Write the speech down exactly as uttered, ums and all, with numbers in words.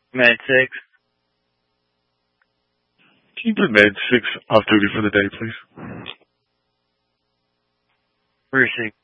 Med six. Can you put Med six off duty for the day, please? Precinct